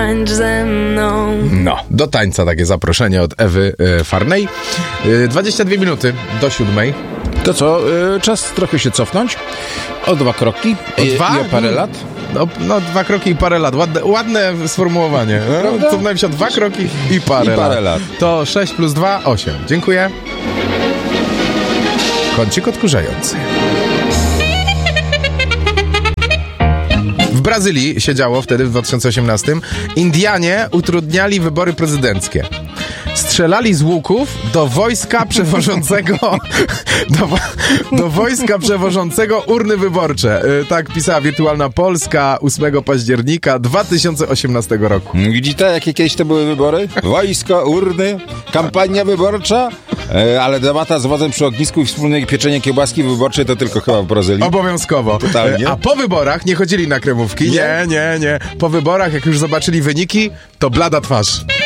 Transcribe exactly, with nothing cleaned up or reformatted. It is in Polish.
tańcz ze mną. No, do tańca takie zaproszenie od Ewy y, Farnej. Y, dwadzieścia dwie minuty do siódmej. To co, y, czas trochę się cofnąć o dwa kroki O i, dwa? i o parę lat. No, no, dwa kroki i parę lat. Ładne, ładne sformułowanie. No, cofnąłem się o dwa kroki i parę, I parę lat. lat. To sześć plus dwa, osiem. Dziękuję. Kącik odkurzający. W Brazylii się działo wtedy w dwa tysiące osiemnastym. Indianie utrudniali wybory prezydenckie. Strzelali z łuków do wojska przewożącego do, wo- do wojska przewożącego urny wyborcze. Y, Tak pisała Wirtualna Polska ósmego października dwa tysiące osiemnastego roku. Widzicie, jakie kiedyś to były wybory? Wojsko, urny, kampania wyborcza, e, ale debata z wodzem przy ognisku i wspólne pieczenie kiełbaski wyborczej to tylko chyba w Brazylii. Obowiązkowo. Totalnie. Y, A po wyborach nie chodzili na kremówki. Nie, nie, nie. Po wyborach, jak już zobaczyli wyniki, to blada twarz.